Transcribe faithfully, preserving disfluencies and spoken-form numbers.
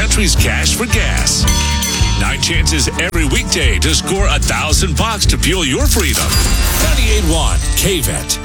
country's cash for gas. Nine chances every weekday to score a thousand bucks to fuel your freedom. ninety-eight point one K V E T.